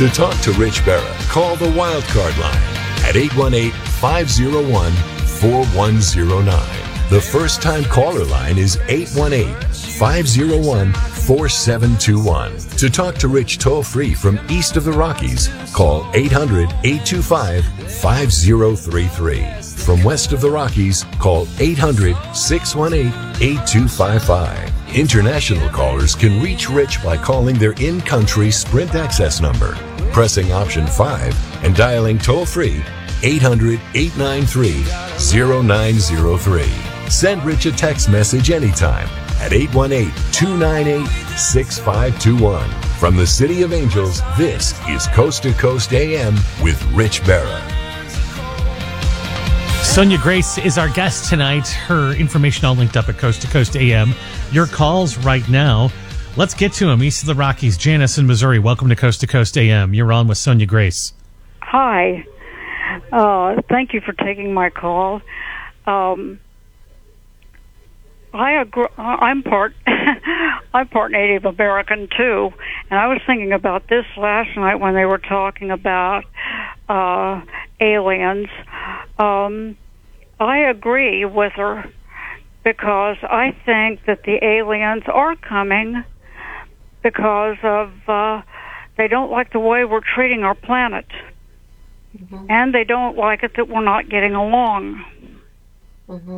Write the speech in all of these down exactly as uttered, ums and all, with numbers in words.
To talk to Rich Berra, call the Wildcard line at eight one eight, five oh one, four one oh nine. The first-time caller line is eight one eight, five oh one, four seven two one. To talk to Rich toll-free from east of the Rockies, call eight hundred, eight two five, five oh three three. From west of the Rockies, call eight hundred, six one eight, eight two five five. International callers can reach Rich by calling their in-country Sprint access number, pressing option five, and dialing toll-free eight hundred, eight nine three, oh nine oh three. Send Rich a text message anytime at eight one eight, two nine eight, six five two one. From the City of Angels, this is Coast to Coast A M with Rich Berra. Sonia Grace is our guest tonight. Her information all linked up at Coast to Coast A M. Your calls right now. Let's get to them. East of the Rockies, Janice in Missouri. Welcome to Coast to Coast A M. You're on with Sonia Grace. Hi. Uh, thank you for taking my call. Um, I agree, I'm part I'm part Native American too, and I was thinking about this last night when they were talking about uh, aliens. Um, I agree with her because I think that the aliens are coming because of uh, they don't like the way we're treating our planet, mm-hmm. and they don't like it that we're not getting along. Mm-hmm.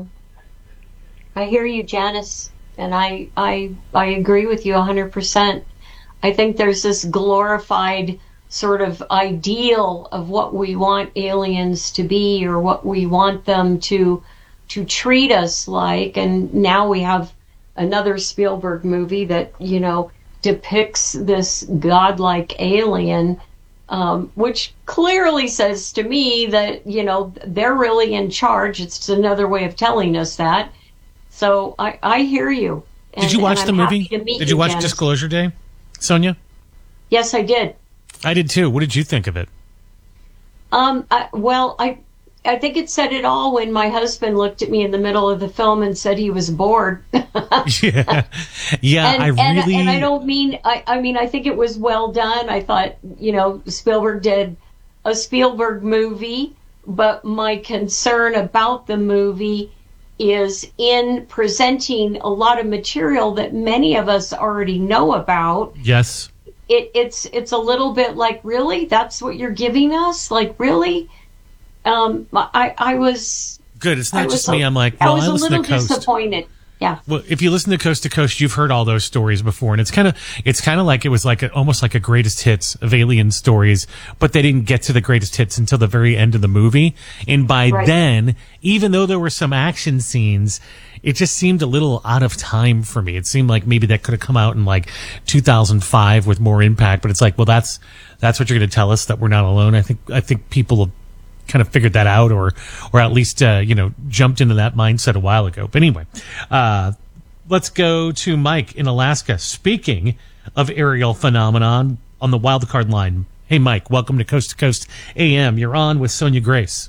I hear you, Janice, and I I I agree with you one hundred percent. I think there's this glorified sort of ideal of what we want aliens to be or what we want them to to treat us like, and now we have another Spielberg movie that, you know, depicts this godlike alien, um, which clearly says to me that, you know, they're really in charge. It's another way of telling us that. So I, I hear you. And, did you watch the movie? Did you, you watch Janice. Disclosure Day, Sonia? Yes, I did. I did too. What did you think of it? Um. I, well, I I think it said it all when my husband looked at me in the middle of the film and said he was bored. yeah, yeah. And, I and, really and I don't mean. I I mean I think it was well done. I thought, you know, Spielberg did a Spielberg movie, but my concern about the movie is in presenting a lot of material that many of us already know about. Yes. It, it's it's a little bit like, really? That's what you're giving us? Like, really? Um, I I was good. It's not just a, me. I'm like, well, I was I a listen little to Coast. disappointed. Yeah. Well, if you listen to Coast to Coast, you've heard all those stories before, and it's kind of it's kind of like it was like a, almost like a greatest hits of alien stories, but they didn't get to the greatest hits until the very end of the movie, and by right. then, even though there were some action scenes, it just seemed a little out of time for me. It seemed like maybe that could have come out in like two thousand five with more impact, but it's like, well, that's that's what you're going to tell us, that we're not alone. I think I think people have kind of figured that out, or or at least uh, you know jumped into that mindset a while ago. But anyway, uh, let's go to Mike in Alaska. Speaking of aerial phenomenon, on the wildcard line. Hey, Mike, welcome to Coast to Coast A M. You're on with Sonia Grace.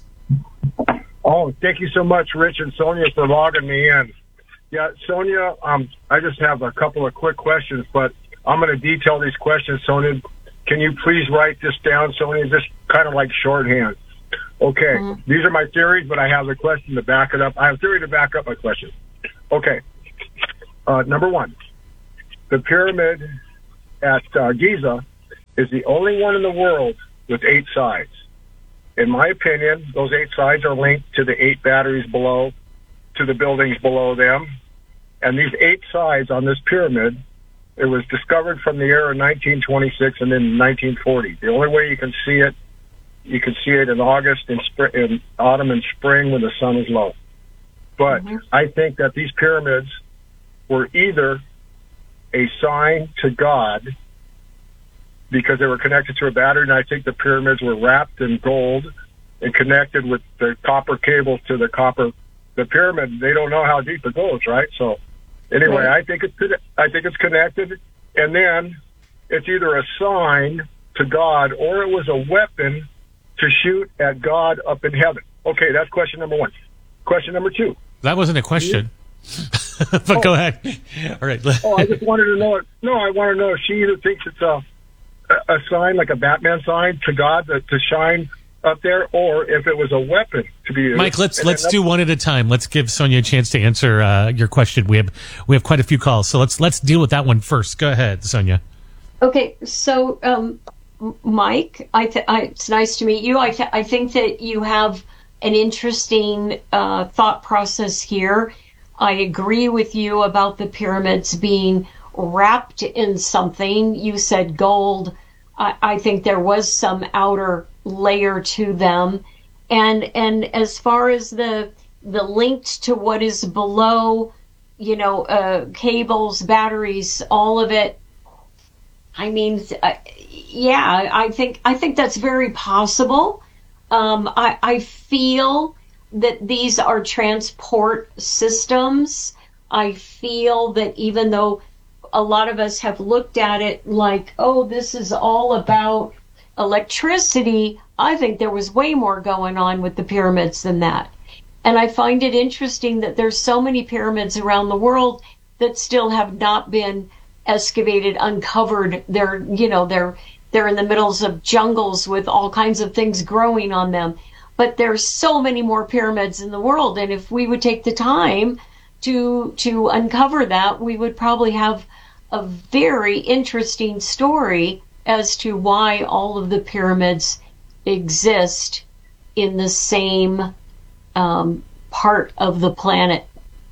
Oh, thank you so much, Rich and Sonia, for logging me in. Yeah, Sonia, um, I just have a couple of quick questions, but I'm going to detail these questions, Sonia. Can you please write this down, Sonia? Just kind of like shorthand. Okay, mm-hmm. These are my theories, but I have a question to back it up. I have a theory to back up my question. Okay, uh, number one, the pyramid at uh, Giza is the only one in the world with eight sides. In my opinion, those eight sides are linked to the eight batteries below, to the buildings below them. And these eight sides on this pyramid, it was discovered from the year of nineteen twenty-six and then nineteen forty. The only way you can see it, you can see it in August, in, spring, in autumn and spring when the sun is low. But mm-hmm. I think that these pyramids were either a sign to God because they were connected to a battery, and I think the pyramids were wrapped in gold and connected with the copper cables to the copper. The pyramid, they don't know how deep it goes, right? So anyway, right. I think it's I think it's connected, and then it's either a sign to God or it was a weapon to shoot at God up in heaven. Okay, that's question number one. Question number two. That wasn't a question. but oh. Go ahead. All right. oh, I just wanted to know it. No, I want to know if she either thinks it's a a, a sign, like a Batman sign to God to, to shine up there, or if it was a weapon to be used. Mike, let's And let's then do one at a time. Let's give Sonia a chance to answer uh, your question. We have we have quite a few calls, so let's let's deal with that one first. Go ahead, Sonia. Okay, so um, Mike, I, th- I it's nice to meet you. I th- I think that you have an interesting uh, thought process here. I agree with you about the pyramids being wrapped in something. You said gold. I, I think there was some outer layer to them, and and as far as the the linked to what is below, you know, uh, cables, batteries, all of it. I mean, uh, yeah, I think I think that's very possible. Um, I, I feel that these are transport systems. I feel that even though a lot of us have looked at it like, oh, this is all about electricity, I think there was way more going on with the pyramids than that. And I find it interesting that there's so many pyramids around the world that still have not been excavated, uncovered. They're, you know, they're they're in the middles of jungles with all kinds of things growing on them. But there's so many more pyramids in the world, and if we would take the time to to uncover that, we would probably have a very interesting story as to why all of the pyramids exist in the same um, part of the planet.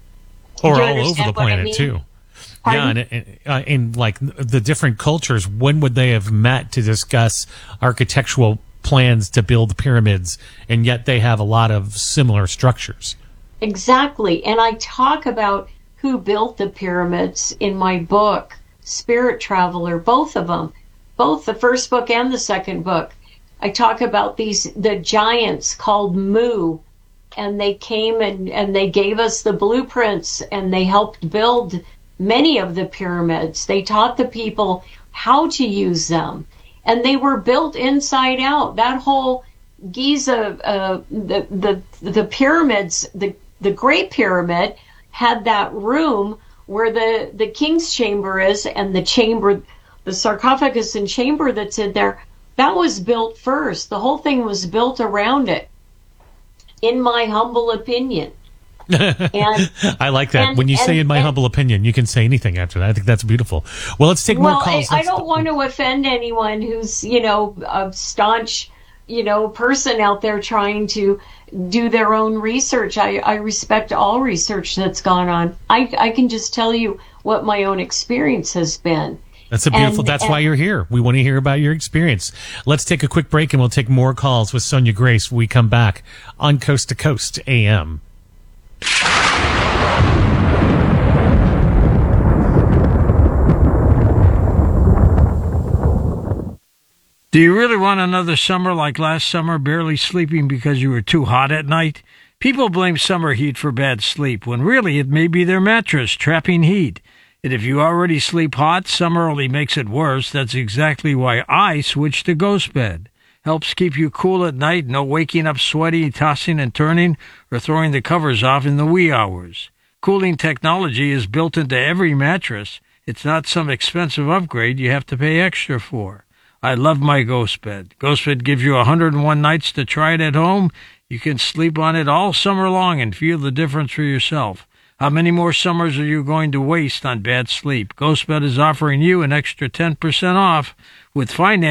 Or Do you all over understand the what I planet, mean? too. Pardon? Yeah, and, uh, in like the different cultures, when would they have met to discuss architectural plans to build pyramids, and yet they have a lot of similar structures? Exactly. And I talk about who built the pyramids in my book, Spirit Traveler, both of them, both the first book and the second book. I talk about these, the giants called Mu, and they came and, and they gave us the blueprints, and they helped build many of the pyramids. They taught the people how to use them, and they were built inside out. That whole Giza, uh, the, the, the pyramids, the, the Great Pyramid had that room where the, the king's chamber is, and the chamber, the sarcophagus and chamber that's in there, that was built first. The whole thing was built around it, in my humble opinion. And, I like that. and, when you and, say in my and, humble opinion, you can say anything after that. I think that's beautiful. Well, let's take well, more calls. I, I Let's- don't want to offend anyone who's, you know, a staunch, you know, person out there trying to do their own research. I, I respect all research that's gone on. I, I can just tell you what my own experience has been. That's a beautiful. And- that's and- why you're here. We want to hear about your experience. Let's take a quick break, and we'll take more calls with Sonia Grace when we come back on Coast to Coast A M. Do you really want another summer like last summer, barely sleeping because you were too hot at night? People blame summer heat for bad sleep, when really it may be their mattress trapping heat. And if you already sleep hot, summer only makes it worse. That's exactly why I switched to Ghost Bed. Helps keep you cool at night, no waking up sweaty, tossing and turning, or throwing the covers off in the wee hours. Cooling technology is built into every mattress. It's not some expensive upgrade you have to pay extra for. I love my Ghost Bed. Ghost Bed gives you one hundred one nights to try it at home. You can sleep on it all summer long and feel the difference for yourself. How many more summers are you going to waste on bad sleep? Ghost Bed is offering you an extra ten percent off with finance.